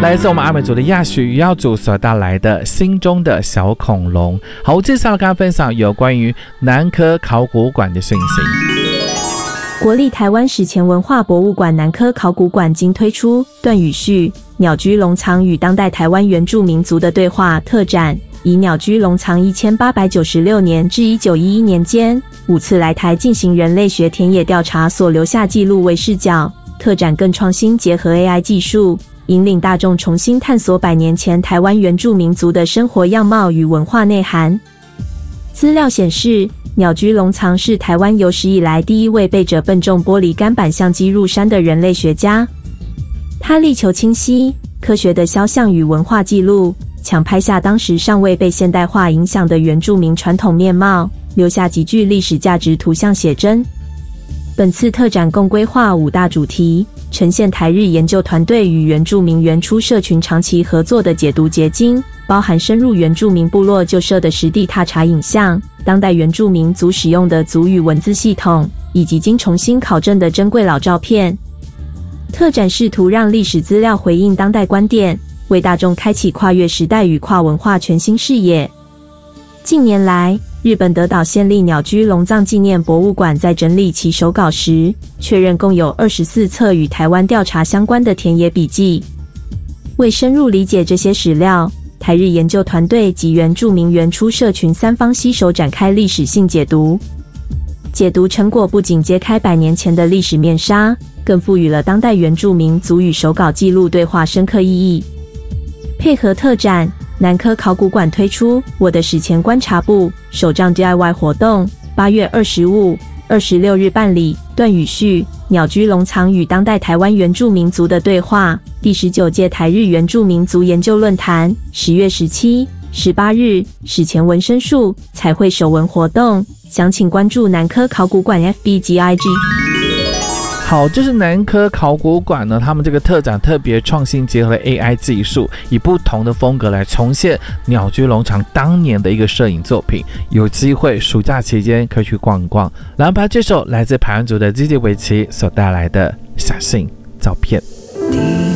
来自我们阿美族的亚许渔药组所带来的心中的小恐龙。好，接下来跟大家分享有关于南科考古馆的讯息。 国立台湾史前文化博物馆南科考古馆今推出段语序鸟居龙藏与当代台湾原住民族的对话特展，以鸟居龙藏1896年至1911年间5次来台进行人类学田野调查所留下记录为视角。特展更创新结合 AI 技术，引领大众重新探索100年前台湾原住民族的生活样貌与文化内涵。资料显示，鸟居龙藏是台湾有史以来第一位背着笨重玻璃干板相机入山的人类学家。他力求清晰、科学的肖像与文化记录，强拍下当时尚未被现代化影响的原住民传统面貌，留下极具历史价值图像写真。本次特展共规划5大主题，呈现台日研究团队与原住民原初社群长期合作的解读结晶，包含深入原住民部落旧社的实地踏查影像，当代原住民族使用的族语文字系统，以及经重新考证的珍贵老照片。特展试图让历史资料回应当代观点，为大众开启跨越时代与跨文化全新视野。近年来，日本德岛县立鸟居龙藏纪念博物馆在整理其手稿时，确认共有24册与台湾调查相关的田野笔记。为深入理解这些史料，台日研究团队及原住民原初社群3方携手展开历史性解读。解读成果不仅揭开100年前的历史面纱，更赋予了当代原住民族与手稿记录对话深刻意义。配合特展，南科考古馆推出我的史前观察部手账 DIY 活动，8月25、26日办理段语序鸟居龙藏与当代台湾原住民族的对话第19届台日原住民族研究论坛10月17、18日史前纹身术彩绘手纹活动，详请关注南科考古馆 FB 及 IG。 好，就是南科考古馆呢，他们这个特展特别创新，结合了 AI 技术，以不同的风格来重现鸟居龙藏当年的一个摄影作品。有机会暑假期间可以去逛逛。来，把这首来自排湾族的基地维奇所带来的小信照片。